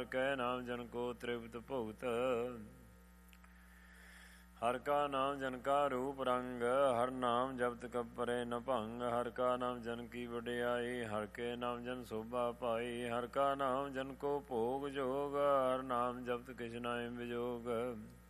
हर कै नाम जन को तृप्त भुगत। हर का नाम जन का रूप रंग, हर नाम जपत कब परे न भंग। हर का नाम जन की वडियाई, हर के नाम जन शोभा पाई। हर का नाम जन को भोग जोग, हर नाम जपत किछ नाय विजोग।